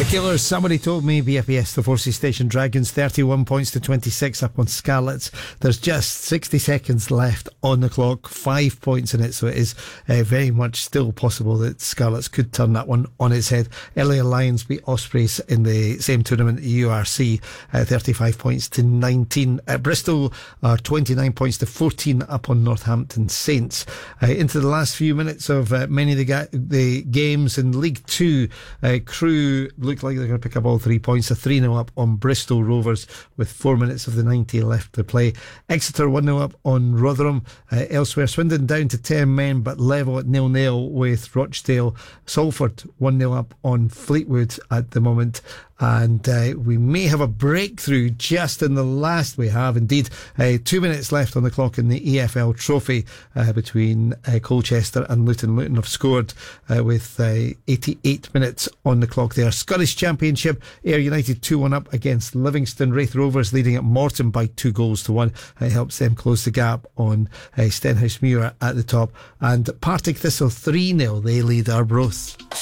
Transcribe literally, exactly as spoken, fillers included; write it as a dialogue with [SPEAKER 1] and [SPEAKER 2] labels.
[SPEAKER 1] Killers, Somebody Told Me, B F E S, the Forces Station. Dragons thirty-one points to twenty-six up on Scarlets. There's just sixty seconds left on the clock, five points in it, so it is uh, very much still possible that Scarlets could turn that one on its head. Earlier Lions beat Ospreys in the same tournament, U R C, uh, thirty-five points to nineteen. Uh, Bristol are twenty-nine points to fourteen up on Northampton Saints. Uh, into the last few minutes of uh, many of the, ga- the games in League Two, uh, Crew look like they're going to pick up all three points. A three nil up on Bristol Rovers with four minutes of the ninety left to play. Exeter one nil up on Rotherham. Uh, elsewhere, Swindon down to ten men but level at nil nil with Rochdale. Salford one nil up on Fleetwood at the moment. And uh, we may have a breakthrough just in the last. We have indeed uh, two minutes left on the clock in the E F L Trophy uh, between uh, Colchester and Luton. Luton have scored uh, with uh, eighty-eight minutes on the clock there. Scottish Championship, Ayr United two one up against Livingston. Wraith Rovers leading at Morton by two goals to one. It helps them close the gap on uh, Stenhousemuir at the top. And Partick Thistle three nil. They lead Arbroath.